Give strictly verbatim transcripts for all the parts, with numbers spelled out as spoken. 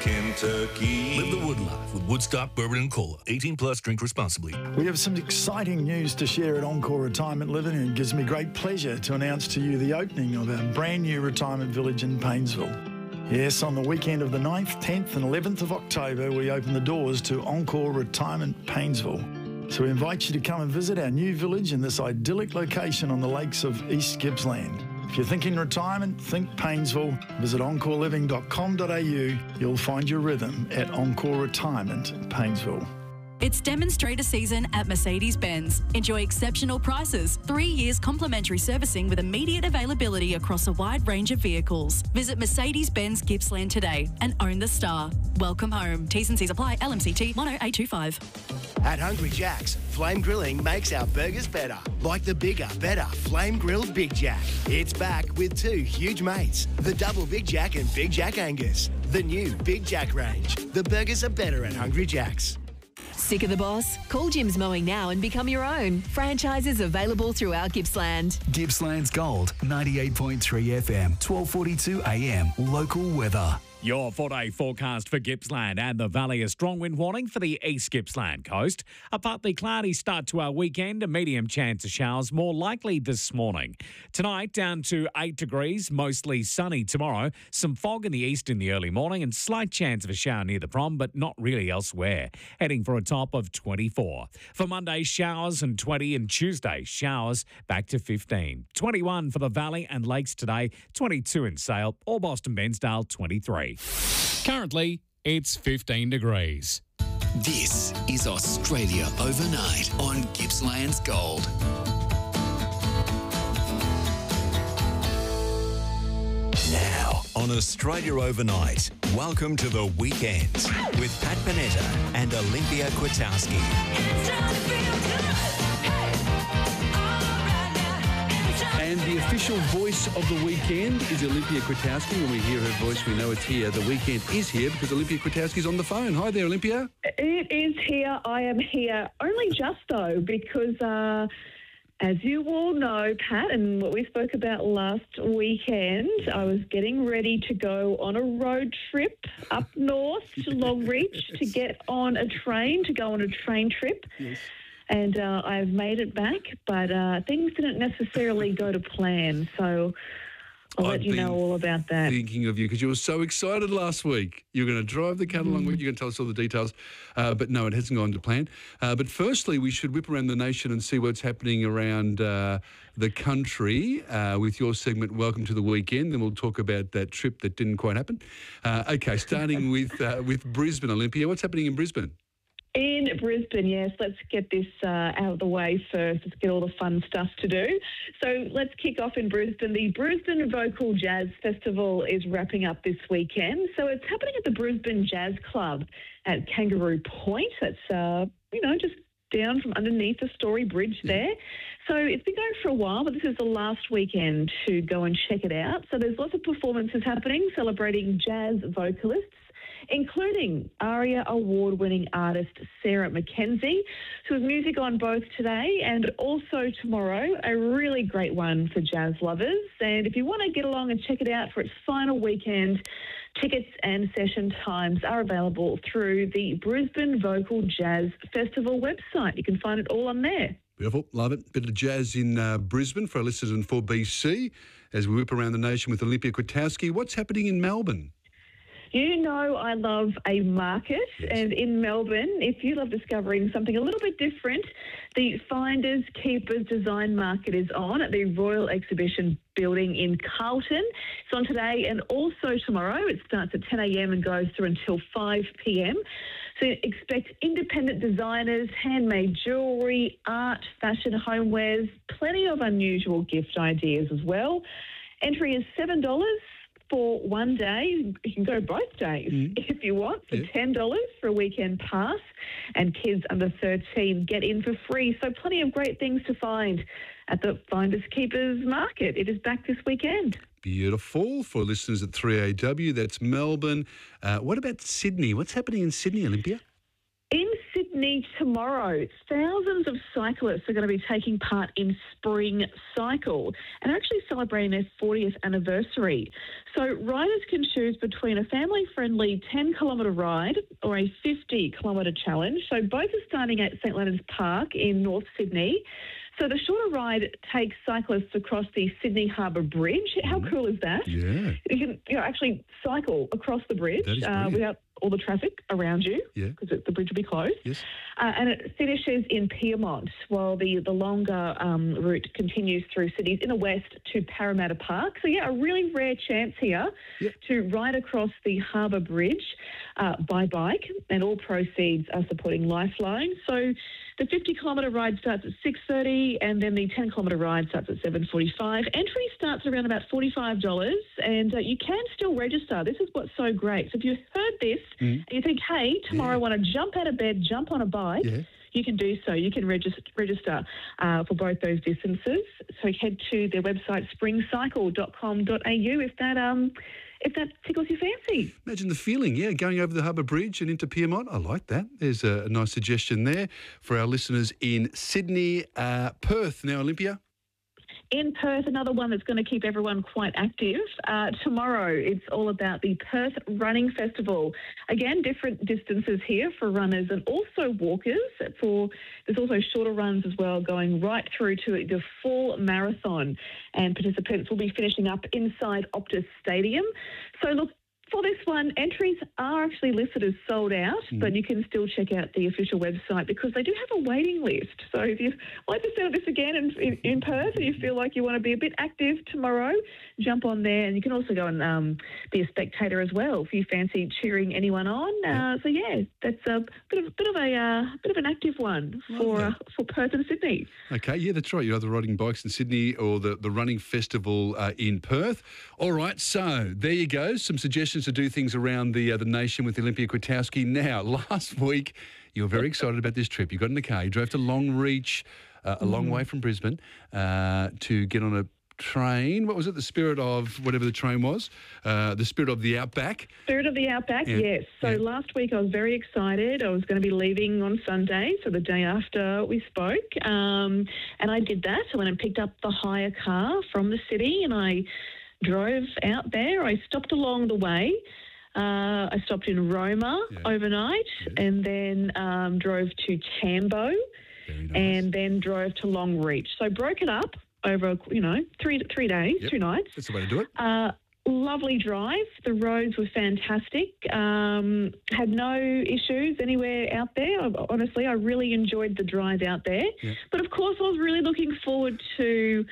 Kentucky. Live the wood life with Woodstock Bourbon and Cola. eighteen plus, drink responsibly. We have some exciting news to share at Encore Retirement Living, and it gives me great pleasure to announce to you the opening of our brand new retirement village in Paynesville. Yes, on the weekend of the ninth, tenth and eleventh of October, we open the doors to Encore Retirement Paynesville. So we invite you to come and visit our new village in this idyllic location on the lakes of East Gippsland. If you're thinking retirement, think Paynesville. Visit encore living dot com dot a u. You'll find your rhythm at Encore Retirement Paynesville. It's demonstrator season at Mercedes-Benz. Enjoy exceptional prices, three years complimentary servicing with immediate availability across a wide range of vehicles. Visit Mercedes-Benz Gippsland today and own the star. Welcome home. T's and C's apply. L M C T one oh eight two five. At Hungry Jack's, Flame Grilling makes our burgers better. Like the bigger, better Flame Grilled Big Jack. It's back with two huge mates, the Double Big Jack and Big Jack Angus. The new Big Jack range. The burgers are better at Hungry Jack's. Sick of the boss? Call Jim's Mowing now and become your own. Franchises available throughout Gippsland. Gippsland's Gold, ninety-eight point three F M, twelve forty-two A M, local weather. Your four-day forecast for Gippsland and the Valley. A strong wind warning for the East Gippsland coast. A partly cloudy start to our weekend. A medium chance of showers, more likely this morning. Tonight, down to eight degrees, mostly sunny tomorrow. Some fog in the east in the early morning and slight chance of a shower near the prom, but not really elsewhere. Heading for a top of twenty-four. For Monday, showers and twenty, and Tuesday, showers back to fifteen. twenty-one for the Valley and Lakes today, twenty-two in Sale, or Boston Bensdale, twenty-three. Currently, it's fifteen degrees. This is Australia Overnight on Gippsland's Gold. Now on Australia Overnight, welcome to the weekend with Pat Panetta and Olympia Kwiatkowski. It's time to feel good. And the official voice of the weekend is Olympia Kwiatkowski. When we hear her voice, we know it's here. The weekend is here because Olympia Kwiatkowski is on the phone. Hi there, Olympia. It is here. I am here. Only just, though, because uh, as you all know, Pat, and what we spoke about last weekend, I was getting ready to go on a road trip up north to Longreach to get on a train, to go on a train trip. Yes. And uh, I've made it back, but uh, things didn't necessarily go to plan. So I'll I've let you been know all about that. Thinking of you because you were so excited last week. You were going to drive the cattle along with you. You're going to tell us all the details. Uh, but no, it hasn't gone to plan. Uh, but firstly, we should whip around the nation and see what's happening around uh, the country uh, with your segment, Welcome to the Weekend. Then we'll talk about that trip that didn't quite happen. Uh, okay, starting with uh, with Brisbane, Olympia. What's happening in Brisbane? In Brisbane, yes. Let's get this uh, out of the way first. Let's get all the fun stuff to do. So let's kick off in Brisbane. The Brisbane Vocal Jazz Festival is wrapping up this weekend. So it's happening at the Brisbane Jazz Club at Kangaroo Point. That's, uh, you know, just down from underneath the Story Bridge there. So it's been going for a while, but this is the last weekend to go and check it out. So there's lots of performances happening celebrating jazz vocalists, including ARIA award-winning artist Sarah McKenzie, who has music on both today and also tomorrow, a really great one for jazz lovers. And if you want to get along and check it out for its final weekend, tickets and session times are available through the Brisbane Vocal Jazz Festival website. You can find it all on there. Beautiful. Love it. Bit of jazz in uh, Brisbane for our listeners in four B C as we whip around the nation with Olympia Kwiatkowski. What's happening in Melbourne? You know I love a market, yes. And in Melbourne, if you love discovering something a little bit different, the Finders Keepers Design Market is on at the Royal Exhibition Building in Carlton. It's on today and also tomorrow. It starts at ten a m and goes through until five p m So expect independent designers, handmade jewellery, art, fashion, homewares, plenty of unusual gift ideas as well. Entry is seven dollars. For one day. You can go both days mm. if you want, for yeah. ten dollars for a weekend pass, and kids under thirteen get in for free. So plenty of great things to find at the Finders Keepers Market. It is back this weekend. Beautiful. For listeners at three A W, that's Melbourne. Uh, what about Sydney? What's happening in Sydney, Olympia? In Sydney, Sydney tomorrow, thousands of cyclists are going to be taking part in Spring Cycle and are actually celebrating their fortieth anniversary. So riders can choose between a family-friendly ten kilometre ride or a fifty kilometre challenge. So both are starting at St Leonard's Park in North Sydney. So the shorter ride takes cyclists across the Sydney Harbour Bridge. How cool is that? Yeah. You can you know, actually cycle across the bridge That is uh, brilliant. without all the traffic around you Yeah. because the bridge will be closed. Yes. Uh, and it finishes in Pyrmont, while the, the longer um, route continues through cities in the west to Parramatta Park. So, yeah, a really rare chance here Yep. to ride across the Harbour Bridge uh, by bike, and all proceeds are supporting Lifeline. So the fifty kilometre ride starts at six thirty, and then the ten kilometre ride starts at seven forty-five. Entry starts around about forty-five dollars, and uh, you can still register. This is what's so great. So if you heard this and you think, hey, tomorrow I want to jump out of bed, jump on a bike, Yeah. you can do so. You can register, register uh, for both those distances. So head to their website, spring cycle dot com dot a u, if that um, if that tickles your fancy. Imagine the feeling, yeah, going over the Harbour Bridge and into Pyrmont. I like that. There's a, a nice suggestion there for our listeners in Sydney. Uh, Perth now, Olympia. In Perth, another one that's going to keep everyone quite active. Uh, tomorrow, it's all about the Perth Running Festival. Again, different distances here for runners and also walkers. For there's also shorter runs as well, going right through to the full marathon. And participants will be finishing up inside Optus Stadium. So look, for this one, entries are actually listed as sold out, Mm. but you can still check out the official website because they do have a waiting list. So if you like to start this again in, in, in Perth and you feel like you want to be a bit active tomorrow, jump on there. And you can also go and um, be a spectator as well if you fancy cheering anyone on. Uh, so yeah, that's a bit of, bit of a uh, bit of an active one for uh, for Perth and Sydney. Okay, yeah, that's right. You're either riding bikes in Sydney or the, the running festival uh, in Perth. All right, so there you go. Some suggestions to do things around the uh, the nation with Olympia Kwiatkowski. Now, last week, you were very excited about this trip. You got in the car, you drove to Longreach, uh, a long way from Brisbane, uh, to get on a train. What was it? The Spirit of whatever the train was. Uh, the Spirit of the Outback. Spirit of the Outback, Yeah. yes. So Yeah. last week I was very excited. I was going to be leaving on Sunday, so the day after we spoke. Um, and I did that. I went and picked up the hire car from the city and I drove out there. I stopped along the way. Uh, I stopped in Roma Yeah. overnight and then um, drove to Tambo Very nice. and then drove to Longreach. So broke it up over, you know, three three days, Yep. two nights. That's the way to do it. Uh, lovely drive. The roads were fantastic. Um, had no issues anywhere out there. I, honestly, I really enjoyed the drive out there. Yeah. But of course, I was really looking forward to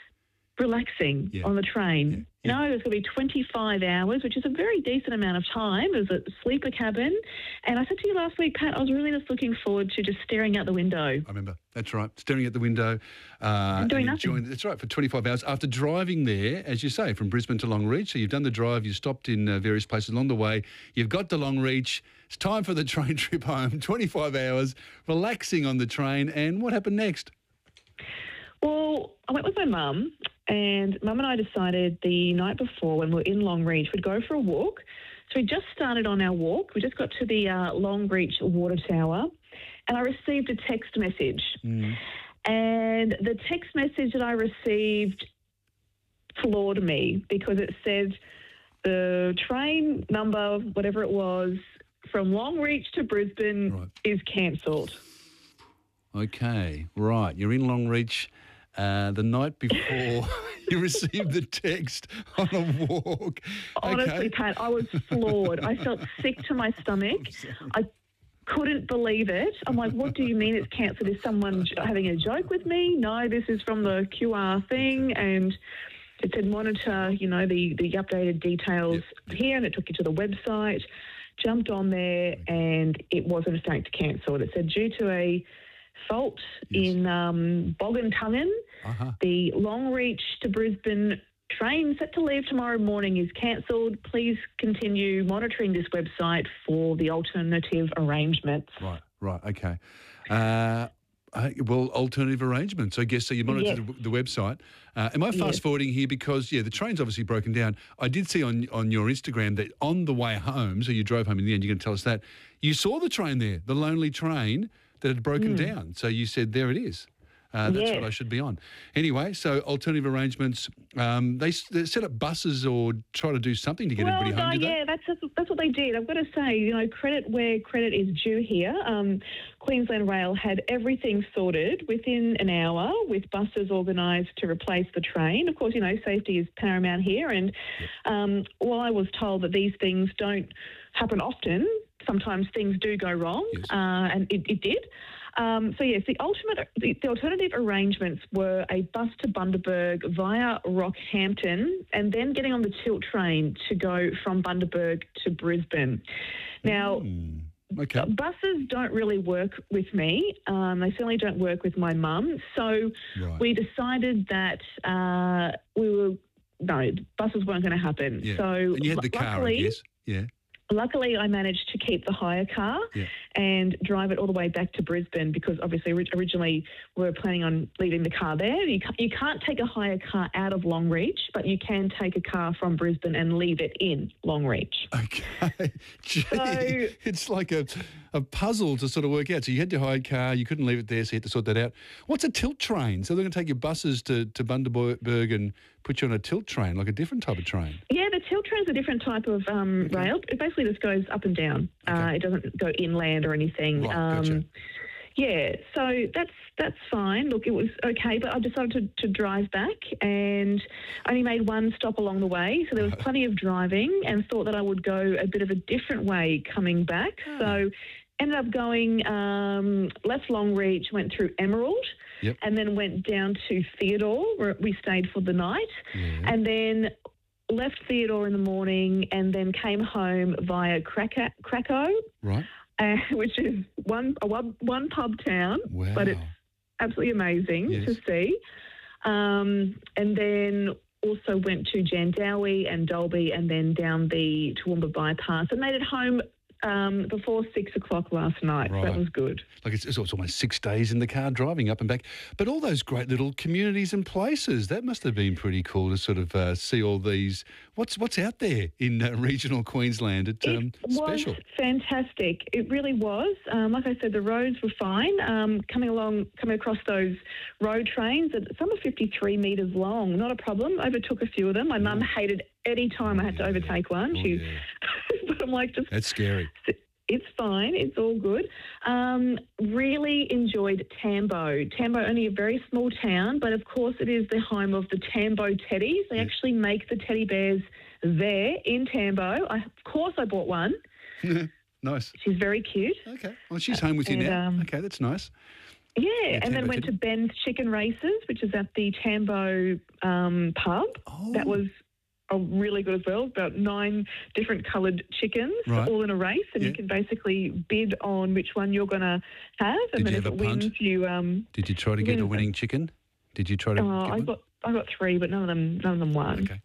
relaxing Yeah. on the train. Yeah. You know, it was going to be twenty-five hours, which is a very decent amount of time. It was a sleeper cabin. And I said to you last week, Pat, I was really just looking forward to just staring out the window. I remember. That's right. Staring at the window. Uh, And doing enjoying- nothing. That's right, for twenty-five hours. After driving there, as you say, from Brisbane to Longreach. So you've done the drive, you've stopped in uh, various places along the way. You've got to Longreach. It's time for the train trip home. twenty-five hours, relaxing on the train. And what happened next? Well, I went with my mum, and mum and I decided the night before when we were in Longreach, we'd go for a walk. So we just started on our walk. We just got to the uh, Longreach Water Tower, and I received a text message. And the text message that I received floored me because it said the train number, whatever it was, from Longreach to Brisbane Right. is cancelled. Okay, right. You're in Longreach. Uh, the night before you received the text on a walk. Honestly, Okay. Pat, I was floored. I felt sick to my stomach. I couldn't believe it. I'm like, what do you mean it's cancelled? Is someone j- having a joke with me? No, this is from the Q R thing. And it said monitor, you know, the, the updated details here. And it took you to the website. Jumped on there and it was in fact cancelled. It said due to a fault Yes. in um, Boggantungan, Uh-huh. the Longreach to Brisbane train set to leave tomorrow morning is cancelled. Please continue monitoring this website for the alternative arrangements. Right, right, okay. Uh, Uh, well, alternative arrangements, I guess. So you monitor Yes. the, the website. Uh, am I fast Yes. forwarding here because, yeah, the train's obviously broken down. I did see on on your Instagram that on the way home, so you drove home in the end, you're going to tell us that, you saw the train there, the lonely train that had broken Hmm. down. So you said, there it is. Uh, that's Yes. what I should be on. Anyway, so alternative arrangements, um, they, s- they set up buses or try to do something to get well, everybody home, no, did they? yeah, that's that's what they did. I've got to say, you know, credit where credit is due here. Um, Queensland Rail had everything sorted within an hour with buses organised to replace the train. Of course, you know, safety is paramount here. And um, while I was told that these things don't happen often, sometimes things do go wrong, Yes. uh, and it, it did. Um, so yes, the ultimate, the, the alternative arrangements were a bus to Bundaberg via Rockhampton, and then getting on the Tilt train to go from Bundaberg to Brisbane. Now, Hmm. Okay. buses don't really work with me. Um, they certainly don't work with my mum. So Right. we decided that uh, we were no buses weren't going to happen. Yeah. So and you had the car, I luckily, guess. Yeah. Luckily, I managed to keep the hire car Yeah. and drive it all the way back to Brisbane because obviously ori- originally we were planning on leaving the car there. You can't, you can't take a hire car out of Longreach, but you can take a car from Brisbane and leave it in Longreach. Okay. Gee, So- it's like a, a puzzle to sort of work out. So you had your hired car, you couldn't leave it there, so you had to sort that out. What's a tilt train? So they're going to take your buses to, to Bundaberg and put you on a tilt train, like a different type of train. Yeah, the tilt train's a different type of um, rail. It basically just goes up and down. Uh, Okay. it doesn't go inland or anything. Right, um, gotcha. Yeah, so that's that's fine. Look, it was okay, but I decided to, to drive back and only made one stop along the way. So there was plenty of driving and thought that I would go a bit of a different way coming back. So ended up going, um, left Longreach, went through Emerald, Yep. and then went down to Theodore, where we stayed for the night, and then left Theodore in the morning and then came home via Krakow, Krakow Right. uh, which is one a one, one pub town, Wow. but it's absolutely amazing Yes. to see. Um, and then also went to Jandowie and Dalby and then down the Toowoomba bypass and made it home um, before six o'clock last night. So Right. that was good. Like it's, it's almost six days in the car driving up and back. But all those great little communities and places, that must have been pretty cool to sort of uh, see all these. What's what's out there in uh, regional Queensland? It's um, It was special. fantastic. It really was. Um, like I said, the roads were fine. Um, coming along, coming across those road trains, that some are fifty-three metres long. Not a problem. Overtook a few of them. My mum hated any time I had to overtake one. Oh, She's, yeah. but I'm like, just That's scary. it's fine. It's all good. Um, really enjoyed Tambo. Tambo, only a very small town, but of course it is the home of the Tambo teddies. They Yeah. actually make the teddy bears there in Tambo. I, of course I bought one. Nice. She's very cute. Okay. Well, she's home with you And, now. um, Okay, that's nice. Yeah, Yeah, and then Tambo went teddy. to Ben's Chicken Races, which is at the Tambo um, pub. Oh. That was uh, really good as well. About nine different coloured chickens, Right. all in a race, and Yeah. you can basically bid on which one you're going to have, and Did then you if have it a punt? wins, you. Um, Did you try to get a win- winning chicken? Did you try to oh, get I one? got I got three, but none of them none of them won. Okay.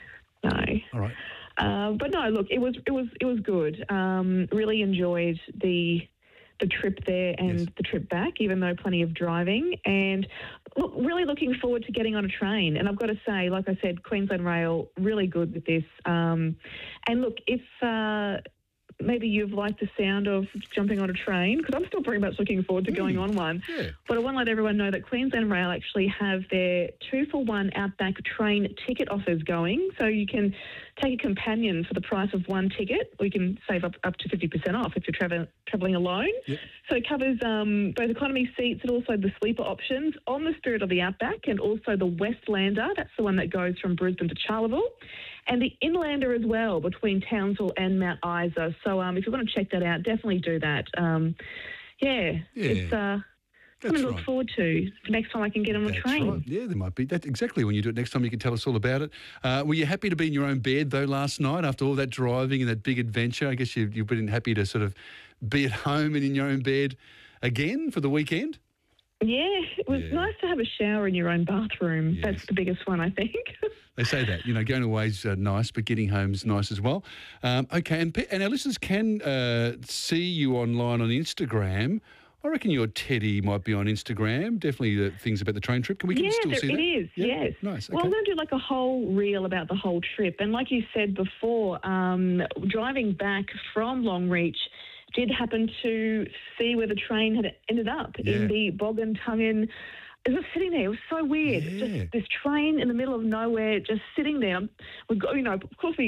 No. All right. Uh, but no, look, it was it was it was good. Um, really enjoyed the the trip there and Yes. the trip back, even though plenty of driving. And look, really looking forward to getting on a train. And I've got to say, like I said, Queensland Rail really good with this. Um, and look, if uh, maybe you've liked the sound of jumping on a train, because I'm still very much looking forward to going on one. Yeah. But I want to let everyone know that Queensland Rail actually have their two-for-one Outback train ticket offers going. So you can take a companion for the price of one ticket, or you can save up, up to fifty percent off if you're travel, travelling alone. Yep. So it covers um, both economy seats and also the sleeper options on the Spirit of the Outback, and also the Westlander. That's the one that goes from Brisbane to Charleville. And the Inlander as well, between Townsville and Mount Isa. So um, if you want to check that out, definitely do that. Um, yeah, Yeah. it's uh, That's something to look right. forward to for next time I can get on a That's train. right. Yeah, there might be. That's exactly when you do it next time. You can tell us all about it. Uh, were you happy to be in your own bed though last night after all that driving and that big adventure? I guess you, you've been happy to sort of be at home and in your own bed again for the weekend. Yeah, it was Yeah. nice to have a shower in your own bathroom. Yes. That's the biggest one, I think. They say that, you know, going away's uh, nice, but getting home's nice as well. Um, okay, and, pe- and our listeners can uh, see you online on Instagram I reckon your Teddy might be on Instagram. Definitely the things about the train trip. Can we can yeah, still there, see it that? is. Yeah? Yes. Nice. Okay. Well, I'm going to do like a whole reel about the whole trip. And like you said before, um, driving back from Longreach, did happen to see where the train had ended up Yeah. in the Boggin-Tungin. It was sitting there. It was so weird. Yeah. Just this train in the middle of nowhere, just sitting there. We got, you know, of course we